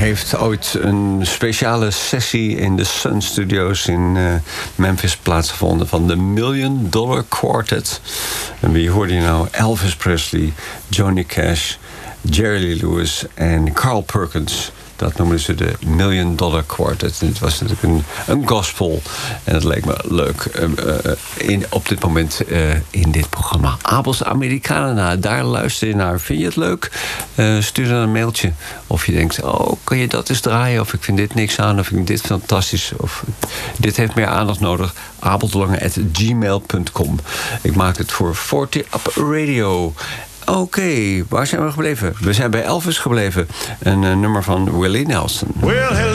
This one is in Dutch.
heeft ooit een speciale sessie in de Sun Studios in Memphis plaatsgevonden van de $1 Million Quartet. En wie hoorde je nou? Elvis Presley, Johnny Cash, Jerry Lee Lewis en Carl Perkins. Dat noemden ze de $1 Million Quartet. En het was natuurlijk een gospel. En het leek me leuk op dit moment in dit programma. Abels Americana, daar luister je naar. Vind je het leuk? Stuur dan een mailtje. Of je denkt, kan je dat eens draaien? Of ik vind dit niks aan. Of ik vind dit fantastisch. Of dit heeft meer aandacht nodig. abelsdelange@gmail.com. Ik maak het voor 40 Up Radio. Oké, waar zijn we gebleven? We zijn bij Elvis gebleven. Een nummer van Willie Nelson.